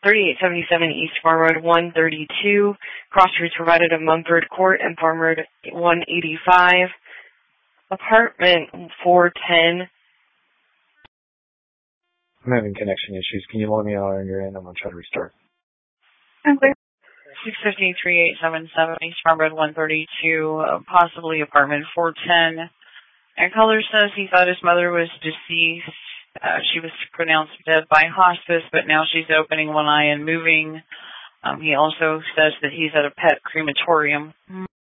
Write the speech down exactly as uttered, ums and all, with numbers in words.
thirty-eight seventy-seven East Farm Road one thirty-two. Cross streets provided of Mumford Court and Farm Road one eighty-five. Apartment four ten. I'm having connection issues. Can you let me know on your end? I'm going to try to restart. Okay. six fifty, thirty-eight seventy-seven East Farm Road one thirty-two, uh, possibly apartment four ten. And caller says he thought his mother was deceased. Uh, she was pronounced dead by hospice, but now she's opening one eye and moving. Um, he also says that he's at a pet crematorium.